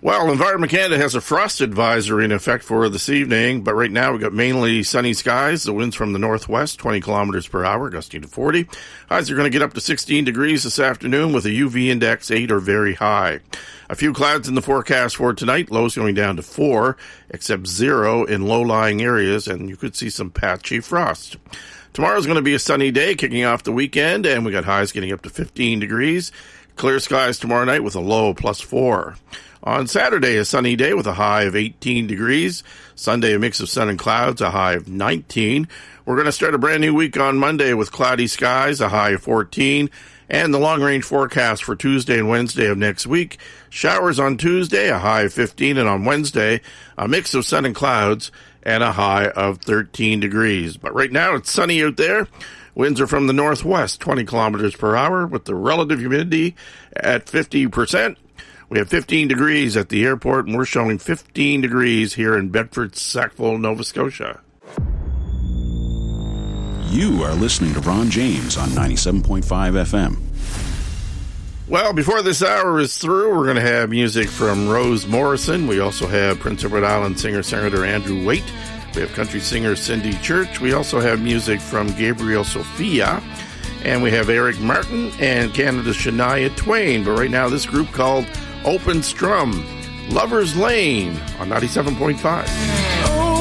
Well, Environment Canada has a frost advisory in effect for this evening, but right now we've got mainly sunny skies. The winds from the northwest, 20 kilometers per hour, gusting to 40. Highs are going to get up to 16 degrees this afternoon with a UV index 8 or very high. A few clouds in the forecast for tonight, lows going down to 4, except 0 in low-lying areas, and you could see some patchy frost. Tomorrow's going to be a sunny day, kicking off the weekend, and we got highs getting up to 15 degrees. Clear skies tomorrow night with a low +4. On Saturday, a sunny day with a high of 18 degrees. Sunday, a mix of sun and clouds, a high of 19. We're going to start a brand new week on Monday with cloudy skies, a high of 14. And the long-range forecast for Tuesday and Wednesday of next week. Showers on Tuesday, a high of 15. And on Wednesday, a mix of sun and clouds and a high of 13 degrees. But right now, it's sunny out there. Winds are from the northwest, 20 kilometers per hour, with the relative humidity at 50%. We have 15 degrees at the airport, and we're showing 15 degrees here in Bedford, Sackville, Nova Scotia. You are listening to Ron James on 97.5 FM. Well, before this hour is through, we're going to have music from Rose Morrison. We also have Prince Edward Island singer-songwriter Andrew Waite. We have country singer Cindy Church. We also have music from Gabriel Sophia. And we have Eric Martin and Canada's Shania Twain. But right now, this group called Open Strum, Lover's Lane on 97.5.